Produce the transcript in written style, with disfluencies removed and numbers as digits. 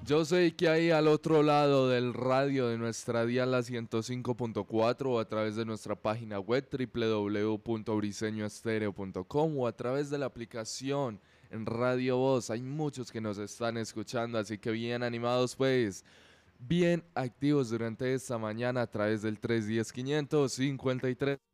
Yo sé que ahí al otro lado del radio de nuestra dial la 105.4 o a través de nuestra página web www.briseñoestereo.com o a través de la aplicación en Radio Voz. Hay muchos que nos están escuchando, así que bien animados pues, bien activos durante esta mañana a través del 310-553.